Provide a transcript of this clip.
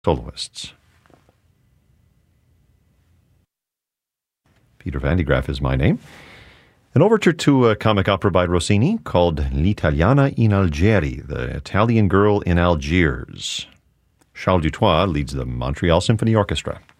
soloists. Peter Van de Graaff is my name. An overture to a comic opera by Rossini called L'Italiana in Algeri, the Italian Girl in Algiers. Charles Dutoit leads the Montreal Symphony Orchestra.